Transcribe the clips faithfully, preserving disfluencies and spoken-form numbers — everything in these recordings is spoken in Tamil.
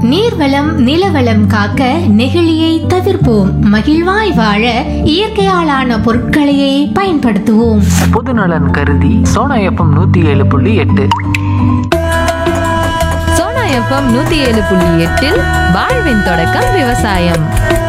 நீர்வளம் நிலவளம் காக்க நெகிழியை தவிர்ப்போம். மகிழ்வாய் வாழ இயற்கையாலான பொருட்களையே பயன்படுத்துவோம். பொதுநலன் கருதி சோனா எஃப்எம் நூத்தி ஏழு புள்ளி எட்டு. சோனா எஃப்எம் நூத்தி ஏழு புள்ளி எட்டில் வாழ்வின் தொடக்கம் விவசாயம்.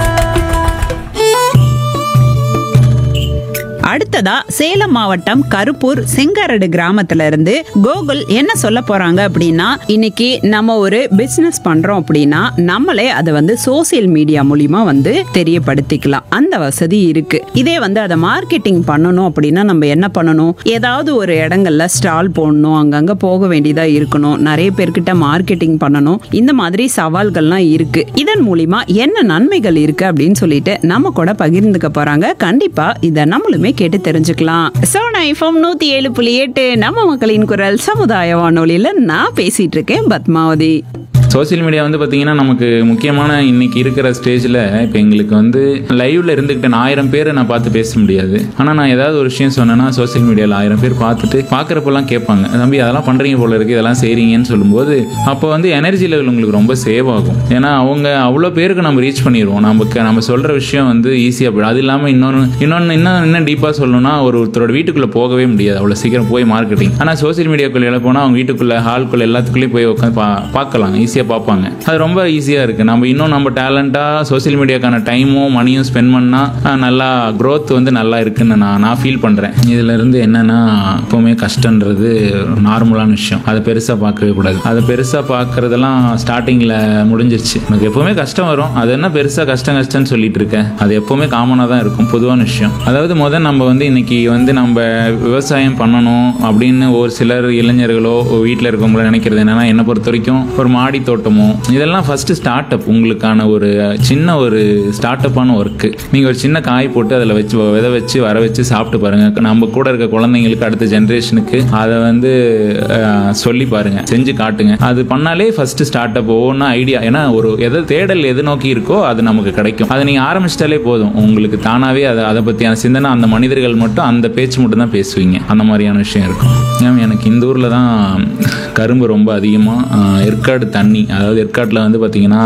அடுத்ததா சேலம் மாவட்டம் கருப்பூர் செங்கரடு கிராமத்துல இருந்து கோகுல் என்ன சொல்ல போறாங்க அப்படின்னா, இன்னைக்கு நம்ம ஒரு பிசினஸ் பண்றோம் அப்படின்னா நம்மளே அதை வந்து சோசியல் மீடியா மூலியமா வந்து தெரியப்படுத்திக்கலாம். அந்த வசதி இருக்கு. இதே வந்து அதை மார்க்கெட்டிங் பண்ணணும் அப்படின்னா நம்ம என்ன பண்ணணும், ஏதாவது ஒரு இடங்கள்ல ஸ்டால் போடணும், அங்கங்க போக வேண்டியதா இருக்கணும், நிறைய பேர்கிட்ட மார்க்கெட்டிங் பண்ணணும். இந்த மாதிரி சவால்கள்லாம் இருக்கு. இதன் மூலியமா என்ன நன்மைகள் இருக்கு அப்படின்னு சொல்லிட்டு நம்ம கூட பகிர்ந்துக்க போறாங்க. கண்டிப்பா இதை நம்மளுமே கேட்டு தெரிஞ்சுக்கலாம். சோனா எஃப்எம் நூத்தி ஏழு புள்ளி எட்டு நம்ம மக்களின் குரல் சமுதாய வானொலியில நான் பேசிட்டு இருக்கேன் பத்மாவதி. சோசியல் மீடியா வந்து பார்த்தீங்கன்னா நமக்கு முக்கியமான இன்னைக்கு இருக்கிற ஸ்டேஜில் இப்போ எங்களுக்கு வந்து லைவ்ல இருந்துக்கிட்டு நான் ஆயிரம் பேரை நான் பார்த்து பேச முடியாது. ஆனால் நான் ஏதாவது ஒரு விஷயம் சொன்னேன்னா சோசியல் மீடியாவில் ஆயிரம் பேர் பார்த்துட்டு பார்க்குறப்பெல்லாம் கேட்பாங்க, தம்பி அதெல்லாம் பண்ணுறீங்க போல இருக்குது, இதெல்லாம் செய்கிறீங்கன்னு சொல்லும்போது அப்போ வந்து எனர்ஜி லெவல் உங்களுக்கு ரொம்ப சேவ் ஆகும். ஏன்னா அவங்க அவ்வளோ பேருக்கு நம்ம ரீச் பண்ணிடுவோம். நமக்கு நம்ம சொல்கிற விஷயம் வந்து ஈஸியாக போயிடும். அது இல்லாமல் இன்னொன்று இன்னொன்று இன்னும் இன்னும் டீப்பாக சொல்லணும்னா ஒரு ஒருத்தரோட வீட்டுக்குள்ளே போகவே முடியாது அவ்வளோ சீக்கிரம் போய் மார்க்கெட்டிங். ஆனால் சோசியல் மீடியாக்குள்ளே போனால் அவங்க வீட்டுக்குள்ளே ஹால்குள்ளே எல்லாத்துக்குள்ளேயும் போய் உட்காந்து பா பார்க்கலாம் ஈஸியாக பார்ப்பாங்க. அது ரொம்ப ஈஸியாக இருக்குது. நம்ம இன்னும் நம்ம டேலண்டாக சோசியல் மீடியாக்கான டைமும் மணியும் ஸ்பெண்ட் பண்ணால் நல்லா க்ரோத் வந்து நல்லா இருக்குன்னு நான் நான் ஃபீல் பண்ணுறேன். இதிலேருந்து என்னென்னா எப்போவுமே கஷ்டன்றது நார்மலான விஷயம். அதை பெருசாக பார்க்கவே கூடாது. அதை பெருசாக பார்க்குறதெல்லாம் ஸ்டார்டிங்கில் முடிஞ்சிருச்சு. எனக்கு எப்போவுமே கஷ்டம் வரும். அது என்ன பெருசாக கஷ்டம் கஷ்டம்னு சொல்லிட்டு இருக்கேன். அது எப்போவுமே காமனாக தான் இருக்கும், பொதுவான விஷயம். அதாவது முதல் நம்ம வந்து இன்னைக்கு வந்து நம்ம விவசாயம் பண்ணணும் அப்படின்னு ஒரு சிலர் இளைஞர்களோ வீட்டில் இருக்கவங்களோ நினைக்கிறது என்னென்னா, என்னை பொறுத்த வரைக்கும் ஒரு மாடி தோட்டமோ இதெல்லாம் ஃபர்ஸ்ட் ஸ்டார்ட் அப். உங்களுக்கான ஒரு சின்ன ஒரு ஸ்டார்ட் அப்பான ஒர்க்கு. நீங்கள் ஒரு சின்ன காய் போட்டு அதில் வச்சு விதை வச்சு வர வச்சு சாப்பிட்டு பாருங்கள். நம்ம கூட இருக்க குழந்தைங்களுக்கு அடுத்த ஜென்ரேஷனுக்கு அதை வந்து சொல்லி பாருங்க, செஞ்சு காட்டுங்க. அது பண்ணாலே ஃபர்ஸ்ட் ஸ்டார்ட் அப் ஒவ்வொன்றா ஐடியா. ஏன்னா ஒரு எதை தேடல் எது நோக்கி இருக்கோ அது நமக்கு கிடைக்கும். அதை நீங்கள் ஆரம்பிச்சிட்டாலே போதும், உங்களுக்கு தானாகவே அதை அதை பற்றியான சிந்தனை அந்த மனிதர்கள் மட்டும் அந்த பேச்சு மட்டும் தான் பேசுவீங்க. அந்த மாதிரியான விஷயம் இருக்கும். எனக்கு இந்த ஊரில் தான் கரும்பு ரொம்ப அதிகமாக. ஏற்காடு தண்ணி, அதாவது ஏற்காட்டில் வந்து பார்த்திங்கன்னா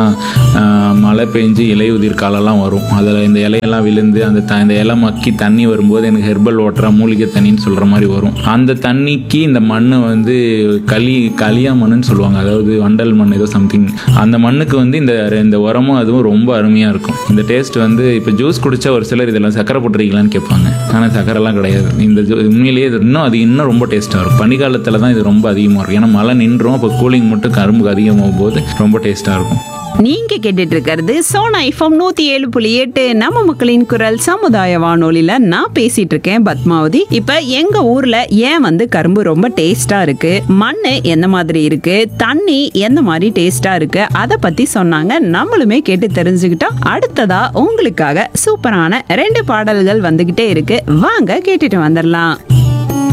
மழை பெஞ்சு இலையுதிர் காலெல்லாம் வரும். அதில் இந்த இலையெல்லாம் விழுந்து அந்த த இந்த இலை மக்கி தண்ணி வரும்போது எனக்கு ஹெர்பல் வாட்டராக மூலிகை தண்ணின்னு சொல்கிற மாதிரி வரும். அந்த தண்ணிக்கு இந்த மண் வந்து களி களியா மண்ணுன்னு சொல்லுவாங்க, அதாவது வண்டல் மண் ஏதோ சம்திங். அந்த மண்ணுக்கு வந்து இந்த இந்த உரமும் அதுவும் ரொம்ப அருமையாக இருக்கும். இந்த டேஸ்ட் வந்து இப்போ ஜூஸ் குடித்தா ஒரு சிலர் இதெல்லாம் சக்கரை போட்டுருக்கீங்களான்னு கேட்பாங்க. ஆனால் சக்கரைலாம் கிடையாது. இந்த உண்மையிலேயே இது இன்னும் அது இன்னும் ரொம்ப டேஸ்ட்டாக இருக்கும். பனிக்காலத்தில் தான் இது ரொம்ப அதிகமாக இருக்கும். ஏன்னா மழை நின்றும், அப்போ கூலிங் மட்டும் கரும்புக்கு அதிகமாகும் போது ரொம்ப டேஸ்டா இருக்கும். நீங்க கேட்டுட்டு இருக்கிறது சோனா எஃப்எம் நூத்தி ஏழு புள்ளி எட்டு நம்ம மக்களின் குரல் சமுதாய வானொலியில நான் பேசிட்டு இருக்கேன் பத்மாவதி. இப்ப எங்க ஊர்ல ஏன் வந்து கரும்பு ரொம்ப டேஸ்டா இருக்கு, மண்ணு எந்த மாதிரி இருக்கு, தண்ணி எந்த மாதிரி டேஸ்டா இருக்கு, அதை பத்தி சொன்னாங்க. நம்மளுமே கேட்டு தெரிஞ்சுக்கிட்டோம். அடுத்ததா உங்களுக்காக சூப்பரான ரெண்டு பாடல்கள் வந்துகிட்டே இருக்கு. வாங்க கேட்டுட்டு வந்துடலாம்.